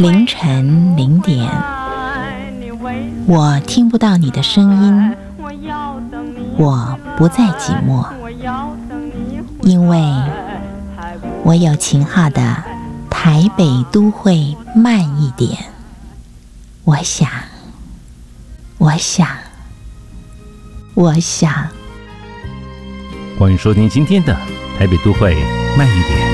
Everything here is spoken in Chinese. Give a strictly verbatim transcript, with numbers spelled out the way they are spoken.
凌晨零点，我听不到你的声音，我不再寂寞，因为我有秦昊的台北都会慢一点。我想，我想，我想。 欢迎收听今天的台北都会慢一点。